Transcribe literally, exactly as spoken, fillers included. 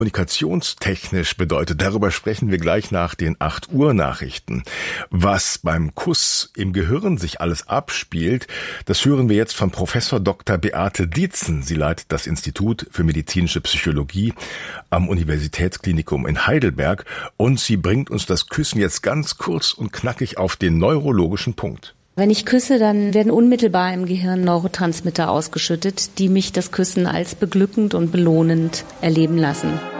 Kommunikationstechnisch bedeutet, darüber sprechen wir gleich nach den acht Uhr Nachrichten. Was beim Kuss im Gehirn sich alles abspielt, das hören wir jetzt von Professor Doktor Beate Dietzen. Sie leitet das Institut für medizinische Psychologie am Universitätsklinikum in Heidelberg und sie bringt uns das Küssen jetzt ganz kurz und knackig auf den neurologischen Punkt. Wenn ich küsse, dann werden unmittelbar im Gehirn Neurotransmitter ausgeschüttet, die mich das Küssen als beglückend und belohnend erleben lassen.